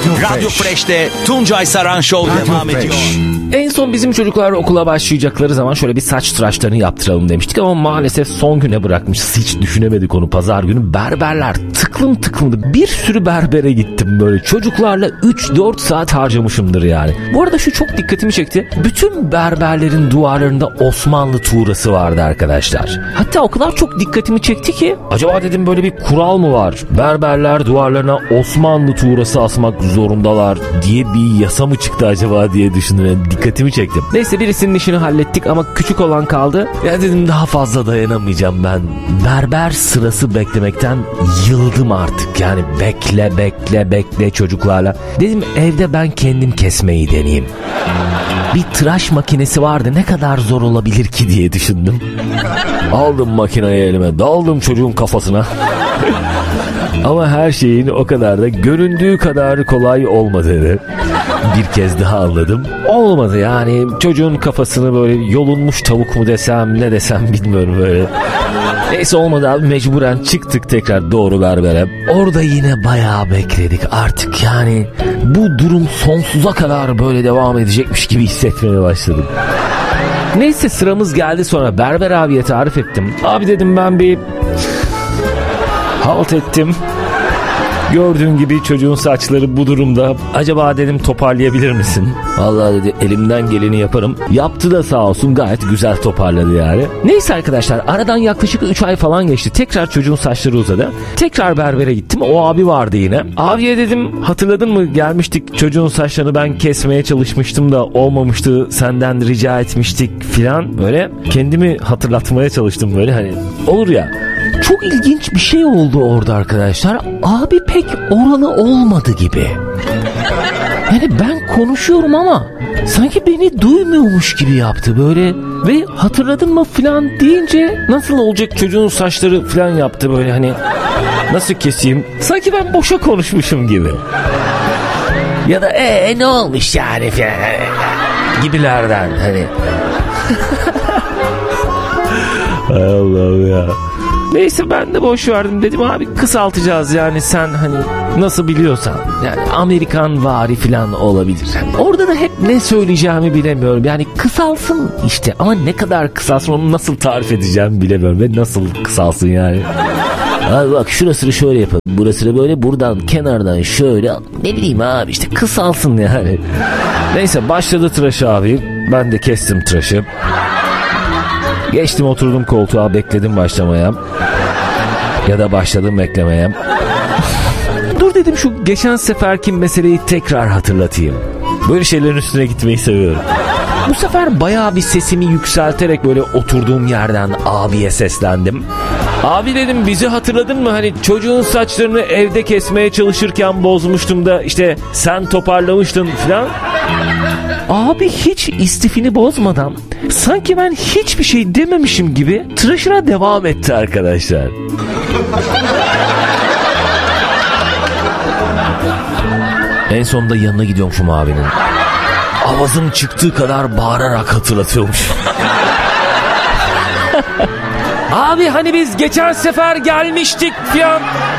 Radyo Fresh'te Tuncay Saran Show devam ediyor. En son bizim çocuklar okula başlayacakları zaman şöyle bir saç tıraşlarını yaptıralım demiştik ama maalesef son güne bırakmışız. Hiç düşünemedik onu. Pazar günü berberler tıklım tıklımdı. Bir sürü berbere gittim böyle. Çocuklarla 3-4 saat harcamışımdır yani. Bu arada şu çok dikkatimi çekti. Bütün berberlerin duvarlarında Osmanlı tuğrası vardı arkadaşlar. Hatta o kadar çok dikkatimi çekti ki acaba dedim böyle bir kural mı var? Berberler duvarlarına Osmanlı tuğrası asmak zorundalar diye bir yasa mı çıktı acaba diye düşündüm. Dikkatimi çekti. Neyse birisinin işini hallettik ama küçük olan kaldı. Ya dedim daha fazla dayanamayacağım ben. Berber sırası beklemekten yıldım artık. Yani bekle çocuklarla. Dedim evde ben kendim kesmeyi deneyeyim. Bir tıraş makinesi vardı, ne kadar zor olabilir ki diye düşündüm. Aldım makineyi elime, daldım çocuğun kafasına. Ama her şeyin o kadar da göründüğü kadar kolay olmadığını bir kez daha anladım. Olmadı yani, çocuğun kafasını böyle yolunmuş tavuk mu desem ne desem bilmiyorum böyle. Neyse olmadı abi, mecburen çıktık tekrar doğru berbere. Orada yine bayağı bekledik artık, yani bu durum sonsuza kadar böyle devam edecekmiş gibi hissetmeye başladım. Neyse sıramız geldi, sonra berber abiye tarif ettim. Abi dedim ben bir halt ettim. Gördüğün gibi çocuğun saçları bu durumda. Acaba dedim toparlayabilir misin? Vallahi dedi elimden geleni yaparım. Yaptı da sağ olsun, gayet güzel toparladı yani. Neyse arkadaşlar, aradan yaklaşık 3 ay falan geçti. Tekrar çocuğun saçları uzadı. Tekrar berbere gittim. O abi vardı yine. Abiye dedim hatırladın mı, gelmiştik çocuğun saçlarını ben kesmeye çalışmıştım da olmamıştı. Senden rica etmiştik filan. Böyle kendimi hatırlatmaya çalıştım böyle, hani olur ya. Çok ilginç bir şey oldu orada arkadaşlar. Abi pek oralı olmadı gibi. Yani ben konuşuyorum ama sanki beni duymuyormuş gibi yaptı böyle. Ve hatırladın mı falan deyince nasıl olacak çocuğun saçları falan yaptı böyle, hani nasıl keseyim? Sanki ben boşa konuşmuşum gibi. Ya da ne olmuş yani falan gibilerden hani. Allah'ım ya. Neyse ben de boş verdim, dedim abi kısaltacağız yani, sen hani nasıl biliyorsan, yani Amerikan vari falan olabilir. Orada da hep ne söyleyeceğimi bilemiyorum yani, kısalsın işte, ama ne kadar kısalsın onu nasıl tarif edeceğimi bilemiyorum ve nasıl kısalsın yani. Abi bak şurasını şöyle yapalım, burasını böyle, buradan kenardan şöyle, ne bileyim abi işte kısalsın yani. Neyse başladı tıraşı abi, ben de kestim tıraşı. Geçtim oturdum koltuğa, bekledim başlamaya. Ya da başladım beklemeye. Dur dedim şu geçen seferki meseleyi tekrar hatırlatayım. Böyle şeylerin üstüne gitmeyi seviyorum. Bu sefer bayağı bir sesimi yükselterek böyle oturduğum yerden abiye seslendim. Abi dedim bizi hatırladın mı? Hani çocuğun saçlarını evde kesmeye çalışırken bozmuştum da işte sen toparlamıştın falan. Abi hiç istifini bozmadan, sanki ben hiçbir şey dememişim gibi tıraşına devam etti arkadaşlar. En sonunda yanına gidiyormuşum abinin. Avazım çıktığı kadar bağırarak hatırlatıyormuş. Abi hani biz geçen sefer gelmiştik falan.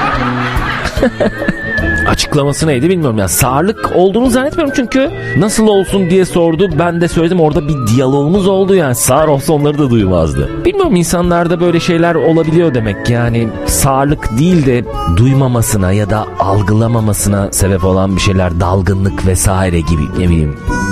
Açıklaması neydi bilmiyorum ya. Sağırlık olduğunu zannetmiyorum çünkü nasıl olsun diye sordu. Ben de söyledim, orada bir diyalogumuz oldu yani. Sağır olsa onları da duymazdı. Bilmiyorum, insanlarda böyle şeyler olabiliyor demek. Yani sağırlık değil de duymamasına ya da algılamamasına sebep olan bir şeyler, dalgınlık vesaire gibi, ne bileyim.